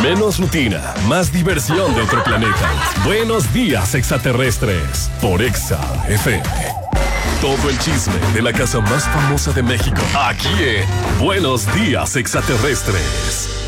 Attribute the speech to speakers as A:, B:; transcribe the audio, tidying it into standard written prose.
A: Menos rutina, más diversión de otro planeta. Buenos días, extraterrestres. Por Exa FM. Todo el chisme de la casa más famosa de México. Aquí en Buenos Días, Extraterrestres.